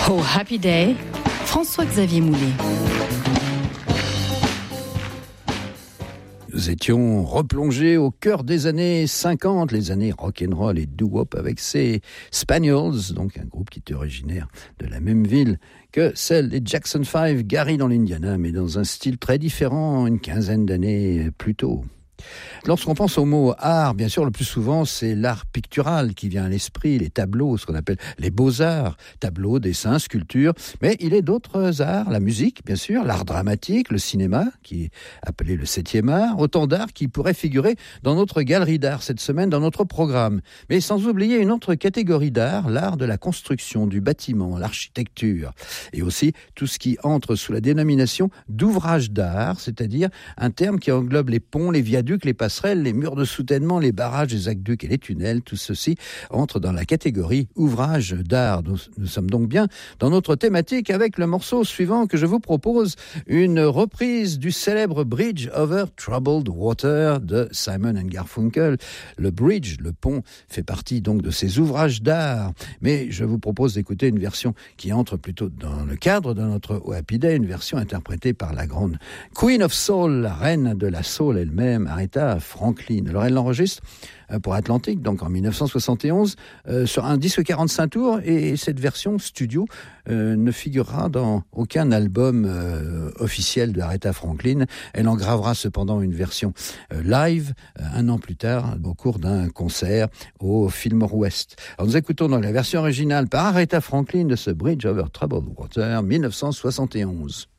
Oh Happy Day, François-Xavier Moulet. Nous étions replongés au cœur des années 50, les années rock'n'roll et doo-wop avec ces Spaniels, donc un groupe qui est originaire de la même ville que celle des Jackson 5, Gary dans l'Indiana, mais dans un style très différent une quinzaine d'années plus tôt. Lorsqu'on pense au mot art, bien sûr, le plus souvent, c'est l'art pictural qui vient à l'esprit, les tableaux, ce qu'on appelle les beaux-arts, tableaux, dessins, sculptures. Mais il est d'autres arts, la musique, bien sûr, l'art dramatique, le cinéma, qui est appelé le 7e art, autant d'arts qui pourraient figurer dans notre galerie d'art cette semaine, dans notre programme. Mais sans oublier une autre catégorie d'art, l'art de la construction, du bâtiment, l'architecture. Et aussi tout ce qui entre sous la dénomination d'ouvrage d'art, c'est-à-dire un terme qui englobe les ponts, les viaducs, les passerelles, les murs de soutènement, les barrages, les aqueducs et les tunnels, tout ceci entre dans la catégorie ouvrage d'art. Nous sommes donc bien dans notre thématique avec le morceau suivant que je vous propose, une reprise du célèbre Bridge over Troubled Water de Simon & Garfunkel. Le bridge, le pont, fait partie donc de ces ouvrages d'art, mais je vous propose d'écouter une version qui entre plutôt dans le cadre de notre Happy Day, une version interprétée par la grande Queen of Soul, la reine de la soul elle-même, Aretha Franklin. Alors elle l'enregistre pour Atlantic, donc en 1971, sur un disque 45 tours, et cette version studio ne figurera dans aucun album officiel de Aretha Franklin. Elle en gravera cependant une version live un an plus tard, au cours d'un concert au Fillmore West. Alors nous écoutons donc la version originale par Aretha Franklin de ce Bridge over Troubled Water 1971.